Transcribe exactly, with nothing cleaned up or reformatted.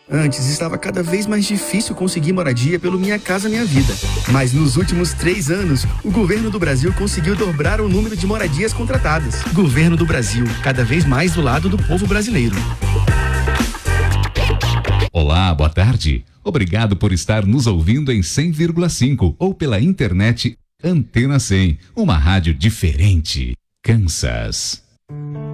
Antes estava cada vez mais difícil conseguir moradia pelo Minha Casa Minha Vida. Mas nos últimos três anos, o governo do Brasil conseguiu dobrar o número de moradias contratadas. Governo do Brasil, cada vez mais do lado do povo brasileiro. Olá, boa tarde. Obrigado por estar nos ouvindo em cem vírgula cinco ou pela internet Antena cem, uma rádio diferente. Kansas.